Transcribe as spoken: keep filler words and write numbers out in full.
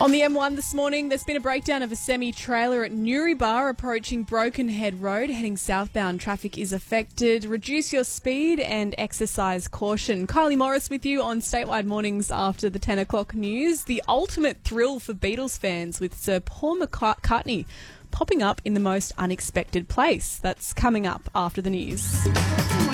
On the M one this morning, there's been a breakdown of a semi-trailer at Newrybar approaching Broken Head Road. Heading southbound, traffic is affected. Reduce your speed and exercise caution. Kylie Morris with you on Statewide Mornings after the ten o'clock news. The ultimate thrill for Beatles fans with Sir Paul McCartney popping up in the most unexpected place. That's coming up after the news.